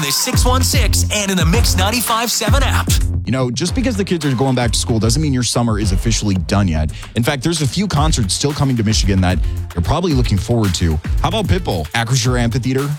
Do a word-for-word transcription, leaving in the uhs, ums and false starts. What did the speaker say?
The six one six and in the Mix ninety-five point seven app. You know, just because the kids are going back to school doesn't mean your summer is officially done yet. In fact, there's a few concerts still coming to Michigan that you're probably looking forward to. How about Pitbull? Acrisure Amphitheater,